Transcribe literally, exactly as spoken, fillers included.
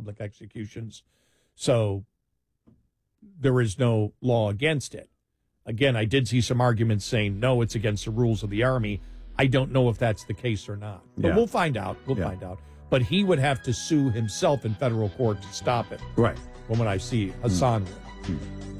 public executions. So there is no law against it. Again, I did see some arguments saying, no, it's against the rules of the Army. I don't know if that's the case or not. But Yeah. we'll find out. We'll Yeah. find out. But he would have to sue himself in federal court to stop it. Right. From what I see, Hassan would.